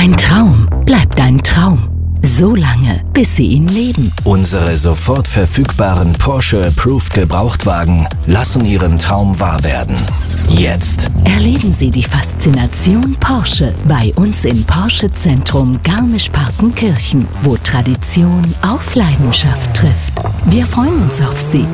Ein Traum bleibt ein Traum. So lange, bis Sie ihn leben. Unsere sofort verfügbaren Porsche Approved Gebrauchtwagen lassen Ihren Traum wahr werden. Jetzt Erleben Sie die Faszination Porsche bei uns im Porsche Zentrum Garmisch-Partenkirchen, wo Tradition auf Leidenschaft trifft. Wir freuen uns auf Sie.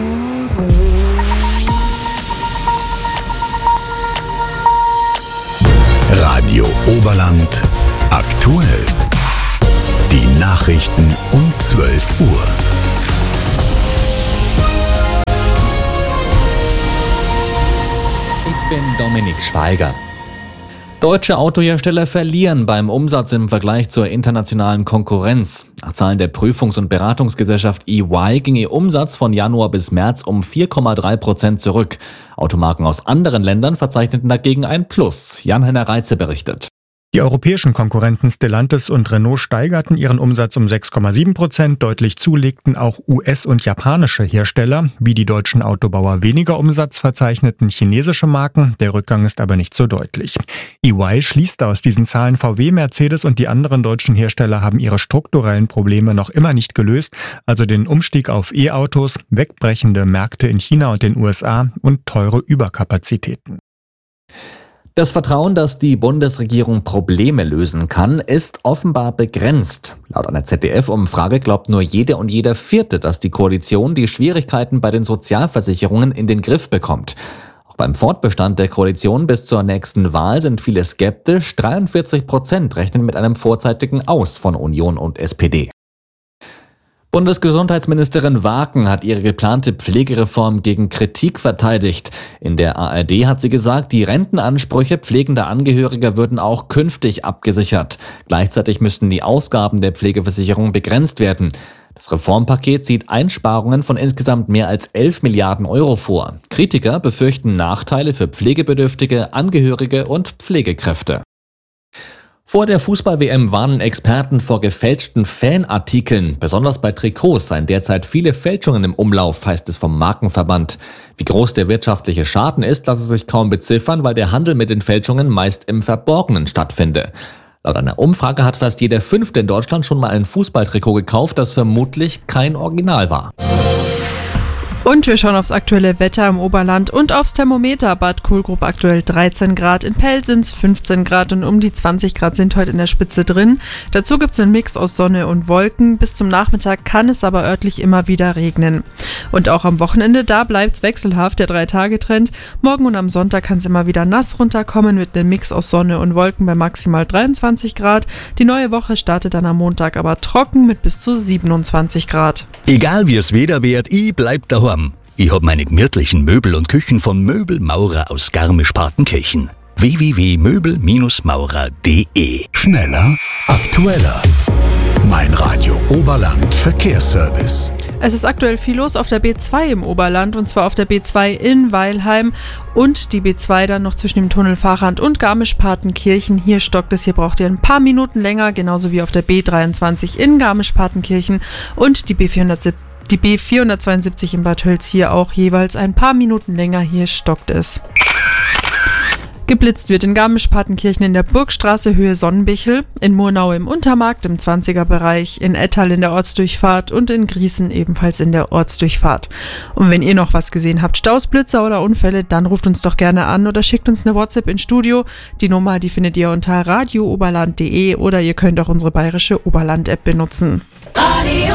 Radio Oberland aktuell. Die Nachrichten um 12 Uhr. Ich bin Dominik Schweiger. Deutsche Autohersteller verlieren beim Umsatz im Vergleich zur internationalen Konkurrenz. Nach Zahlen der Prüfungs- und Beratungsgesellschaft EY ging ihr Umsatz von Januar bis März um 4,3% zurück. Automarken aus anderen Ländern verzeichneten dagegen ein Plus. Jan-Henner Reitze berichtet. Die europäischen Konkurrenten Stellantis und Renault steigerten ihren Umsatz um 6,7%. Deutlich zulegten auch US- und japanische Hersteller. Wie die deutschen Autobauer weniger Umsatz verzeichneten chinesische Marken. Der Rückgang ist aber nicht so deutlich. EY schließt aus diesen Zahlen, VW, Mercedes und die anderen deutschen Hersteller haben ihre strukturellen Probleme noch immer nicht gelöst. Also den Umstieg auf E-Autos, wegbrechende Märkte in China und den USA und teure Überkapazitäten. Das Vertrauen, dass die Bundesregierung Probleme lösen kann, ist offenbar begrenzt. Laut einer ZDF-Umfrage glaubt nur jede und jeder Vierte, dass die Koalition die Schwierigkeiten bei den Sozialversicherungen in den Griff bekommt. Auch beim Fortbestand der Koalition bis zur nächsten Wahl sind viele skeptisch. 43% rechnen mit einem vorzeitigen Aus von Union und SPD. Bundesgesundheitsministerin Waken hat ihre geplante Pflegereform gegen Kritik verteidigt. In der ARD hat sie gesagt, die Rentenansprüche pflegender Angehöriger würden auch künftig abgesichert. Gleichzeitig müssten die Ausgaben der Pflegeversicherung begrenzt werden. Das Reformpaket sieht Einsparungen von insgesamt mehr als 11 Milliarden Euro vor. Kritiker befürchten Nachteile für Pflegebedürftige, Angehörige und Pflegekräfte. Vor der Fußball-WM warnen Experten vor gefälschten Fanartikeln. Besonders bei Trikots seien derzeit viele Fälschungen im Umlauf, heißt es vom Markenverband. Wie groß der wirtschaftliche Schaden ist, lasse sich kaum beziffern, weil der Handel mit den Fälschungen meist im Verborgenen stattfinde. Laut einer Umfrage hat fast jeder Fünfte in Deutschland schon mal ein Fußballtrikot gekauft, das vermutlich kein Original war. Und wir schauen aufs aktuelle Wetter im Oberland und aufs Thermometer. Bad Kohlgrub aktuell 13 Grad, in Pell sind es 15 Grad und um die 20 Grad sind heute in der Spitze drin. Dazu gibt es einen Mix aus Sonne und Wolken. Bis zum Nachmittag kann es aber örtlich immer wieder regnen. Und auch am Wochenende, da bleibt es wechselhaft, der 3-Tage-Trend. Morgen und am Sonntag kann es immer wieder nass runterkommen mit einem Mix aus Sonne und Wolken bei maximal 23 Grad. Die neue Woche startet dann am Montag aber trocken mit bis zu 27 Grad. Egal wie es Wetter wird, ich bleib daheim. Ich hab meine gemütlichen Möbel und Küchen von Möbelmaurer aus Garmisch-Partenkirchen. www.möbelmaurer.de. Schneller, aktueller. Mein Radio Oberland Verkehrsservice. Es ist aktuell viel los auf der B2 im Oberland, und zwar auf der B2 in Weilheim und die B2 dann noch zwischen dem Tunnel Fahrrand und Garmisch-Partenkirchen. Hier stockt es, hier braucht ihr ein paar Minuten länger, genauso wie auf der B23 in Garmisch-Partenkirchen und die B472 in Bad Hölz hier auch jeweils ein paar Minuten länger, hier stockt es. Geblitzt wird in Garmisch-Partenkirchen in der Burgstraße Höhe Sonnenbichel, in Murnau im Untermarkt im 20er-Bereich, in Ettal in der Ortsdurchfahrt und in Griesen ebenfalls in der Ortsdurchfahrt. Und wenn ihr noch was gesehen habt, Staus, Blitzer oder Unfälle, dann ruft uns doch gerne an oder schickt uns eine WhatsApp ins Studio. Die Nummer, die findet ihr unter radiooberland.de oder ihr könnt auch unsere bayerische Oberland-App benutzen. Radio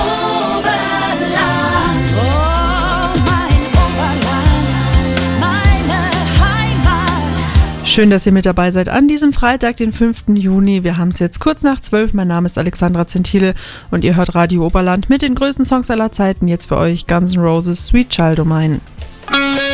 Schön, dass ihr mit dabei seid an diesem Freitag, den 5. Juni. Wir haben es jetzt kurz nach 12. Mein Name ist Alexandra Zentile und ihr hört Radio Oberland mit den größten Songs aller Zeiten. Jetzt für euch Guns N' Roses, Sweet Child O' Mine.